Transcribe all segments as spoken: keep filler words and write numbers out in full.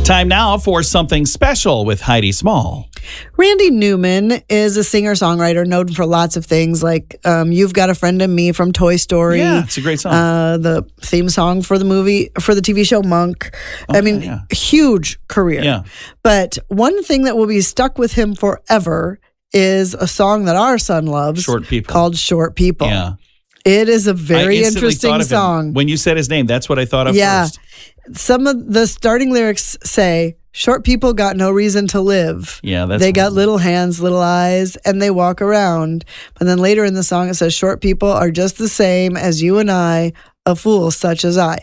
Time now for Something Special with Heidi Small. Randy Newman is a singer-songwriter known for lots of things like um, You've Got a Friend in Me from Toy Story. Yeah, it's a great song. Uh, the theme song for the movie, for the T V show Monk. Okay, I mean, yeah. huge career. Yeah. But one thing that will be stuck with him forever is a song that our son loves. Short People. Called Short People. Yeah. It is a I very instantly interesting thought of him. song. When you said his name, that's what I thought of Yeah. first. Some of the starting lyrics say, short people got no reason to live. Yeah, that's They got little hands, little eyes, and they walk around. But then later in the song, it says, short people are just the same as you and I, a fool such as I.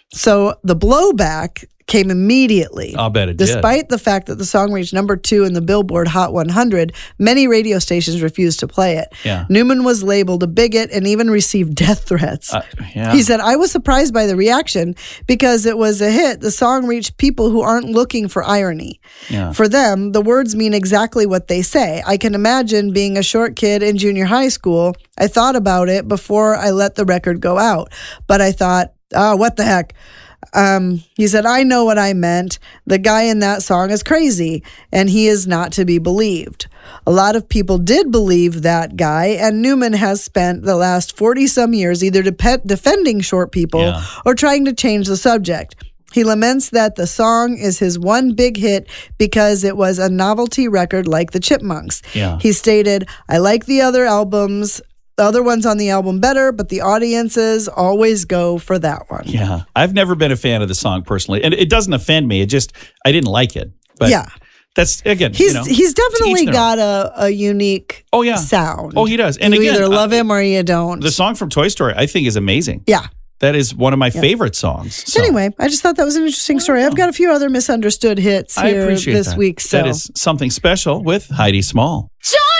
So the blowback came immediately. I'll bet it did. Despite the fact that the song reached number two in the Billboard Hot one hundred, many radio stations refused to play it. Yeah. Newman was labeled a bigot and even received death threats. Uh, yeah. He said, I was surprised by the reaction because it was a hit. The song reached people who aren't looking for irony. Yeah. For them, the words mean exactly what they say. I can imagine being a short kid in junior high school. I thought about it before I let the record go out, but I thought, oh, what the heck? Um, he said, I know what I meant. The guy in that song is crazy, and he is not to be believed. A lot of people did believe that guy, and Newman has spent the last forty-some years either de- defending short people Yeah. or trying to change the subject. He laments that the song is his one big hit because it was a novelty record like the Chipmunks. Yeah. He stated, I like the other albums, the other ones on the album better, but the audiences always go for that one. Yeah. I've never been a fan of the song personally. And it doesn't offend me. It just, I didn't like it. But Yeah. that's, again, He's you know, he's to each definitely their got a, a unique Oh, yeah. sound. Oh, he does. And you again, either love uh, him or you don't. own. The song from Toy Story, I think, is amazing. yeah. That is one of my favorite songs. So Anyway, I just thought that was an interesting story. I've got a few other misunderstood hits I here appreciate this that. week. So. That is Something Special with Heidi Small. Joy!